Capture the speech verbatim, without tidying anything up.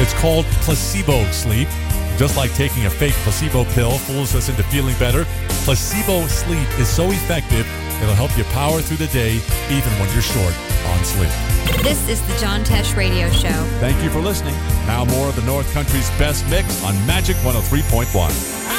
It's called placebo sleep. Just like taking a fake placebo pill fools us into feeling better, placebo sleep is so effective, it'll help you power through the day even when you're short on sleep. This is the John Tesh Radio Show. Thank you for listening. Now more of the North Country's best mix on Magic one oh three point one.